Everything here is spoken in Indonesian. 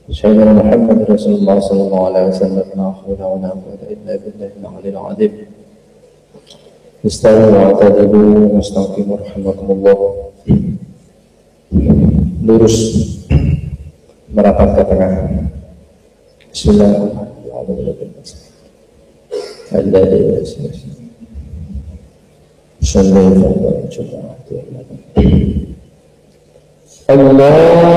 Sayyidina Muhammad Rasulullah sallallahu alaihi wasallam la haula wa la quwwata illa billahi al-'aliyyil 'azim. Istawu wa ta'dilu mustaqimu rahimakumullah. Lurus merapat ke tengah. Bismillahirrahmanirrahim. Allah